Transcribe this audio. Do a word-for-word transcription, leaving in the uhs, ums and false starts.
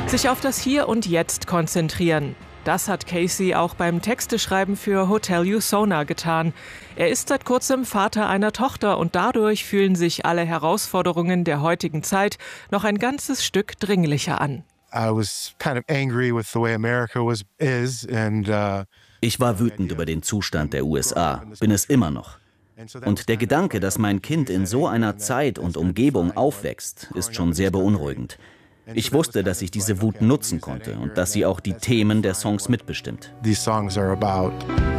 Sich auf das Hier und Jetzt konzentrieren. Das hat Casey auch beim Texteschreiben für Hotel Usona getan. Er ist seit kurzem Vater einer Tochter und dadurch fühlen sich alle Herausforderungen der heutigen Zeit noch ein ganzes Stück dringlicher an. Ich war wütend über den Zustand der U S A, bin es immer noch. Und der Gedanke, dass mein Kind in so einer Zeit und Umgebung aufwächst, ist schon sehr beunruhigend. Ich wusste, dass ich diese Wut nutzen konnte und dass sie auch die Themen der Songs mitbestimmt. These songs are about